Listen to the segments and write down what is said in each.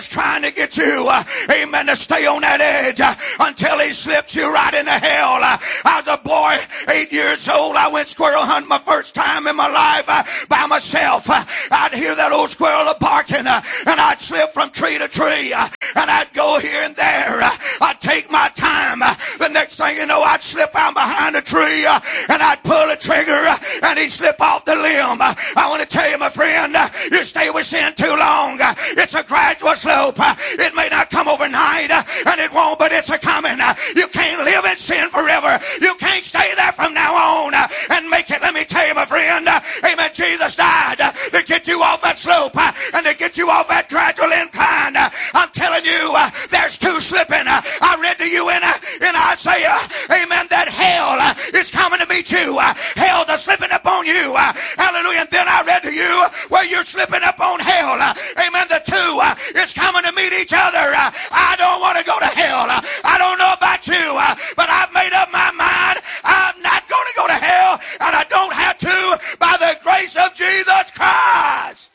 trying to get you, amen, to stay on that edge until he slips you right into hell. I was a boy, 8 years old. I went squirrel hunting my first time in my life by myself. I'd hear that old squirrel barking, and I'd slip from tree to tree, and I'd go here and there. I'd take my time. The next thing you know, I'd slip out behind a tree, and I'd pull a trigger, and he'd slip off the limb. I want to tell you, my friend, you stay with sin too long. It's a gradual slope. It may not come overnight, and it won't, but it's a coming. You can't live in sin forever. You can't stay there from now on and make it. Let me tell you, my friend, amen, Jesus died to get you off that slope and to get you off that gradual incline. I'm telling you, there's two slipping. I read to you in Isaiah, amen, that hell is coming to meet you. Hell's slipping upon you. Hallelujah. And then I read to you where you're slipping up on hell. Amen. The two is coming to meet each other. I don't want to go to hell. I don't know about you, but I've made up my mind. I'm not going to go to hell, and I don't have to by the grace of Jesus Christ.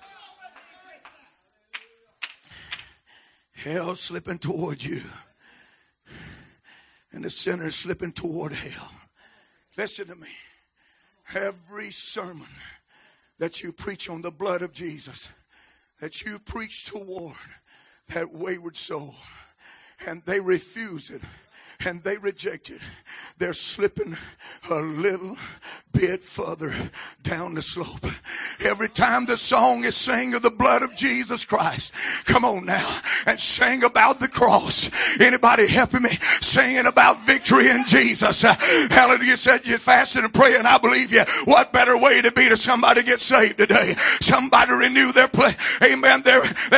Hell slipping toward you, and the sinner slipping toward hell. Listen to me. Every sermon that you preach on the blood of Jesus, that you preach toward that wayward soul, and they refuse it, and they reject it, they're slipping a little bit further down the slope. Every time the song is sang of the blood of Jesus Christ, come on now and sing about the cross. Anybody helping me singing about victory in Jesus? Hallelujah. Said you're fasting and praying. I believe you. What better way to be to somebody get saved today? Somebody renew their amen, their